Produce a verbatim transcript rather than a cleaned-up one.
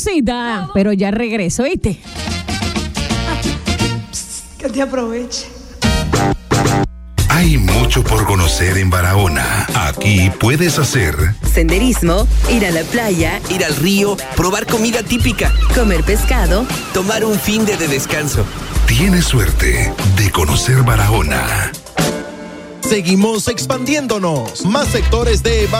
pausita, pero ya regreso, ¿oíste? Que te aproveche. Hay mucho por conocer en Barahona. Aquí puedes hacer senderismo, ir a la playa, ir al río, probar comida típica, comer pescado, tomar un fin de descanso. Tienes suerte de conocer Barahona. Seguimos expandiéndonos. Más sectores de